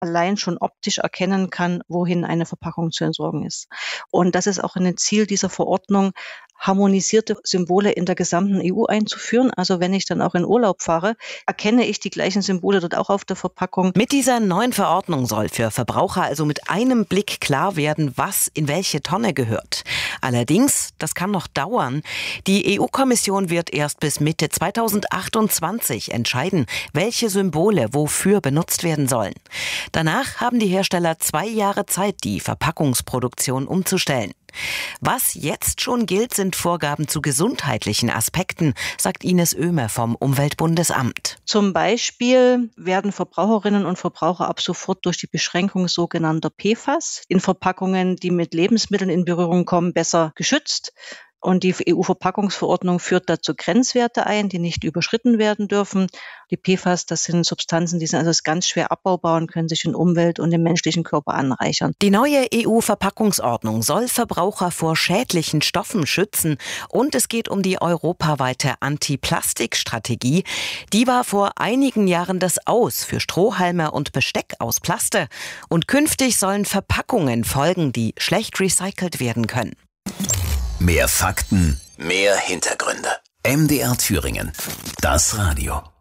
allein schon optisch erkennen kann, wohin eine Verpackung zu entsorgen ist. Und das ist auch ein Ziel dieser Verordnung, harmonisierte Symbole in der gesamten EU einzuführen. Also wenn ich dann auch in Urlaub fahre, erkenne ich die gleichen Symbole dort auch auf der Verpackung. Mit dieser neuen Verordnung soll für Verbraucher also mit einem Blick klar werden, was in welche Tonne gehört. Allerdings, das kann noch dauern. Die EU-Kommission wird erst bis Mitte 2028 entscheiden, welche Symbole wofür benutzt werden sollen. Danach haben die Hersteller 2 Jahre Zeit, die Verpackungsproduktion umzustellen. Was jetzt schon gilt, sind Vorgaben zu gesundheitlichen Aspekten, sagt Ines Oehmer vom Umweltbundesamt. Zum Beispiel werden Verbraucherinnen und Verbraucher ab sofort durch die Beschränkung sogenannter PFAS in Verpackungen, die mit Lebensmitteln in Berührung kommen, besser geschützt. Und die EU-Verpackungsverordnung führt dazu Grenzwerte ein, die nicht überschritten werden dürfen. Die PFAS, das sind Substanzen, die sind also ganz schwer abbaubar und können sich in Umwelt und im menschlichen Körper anreichern. Die neue EU-Verpackungsordnung soll Verbraucher vor schädlichen Stoffen schützen. Und es geht um die europaweite Anti-Plastik-Strategie. Die war vor einigen Jahren das Aus für Strohhalme und Besteck aus Plaste. Und künftig sollen Verpackungen folgen, die schlecht recycelt werden können. Mehr Fakten, mehr Hintergründe. MDR Thüringen. Das Radio.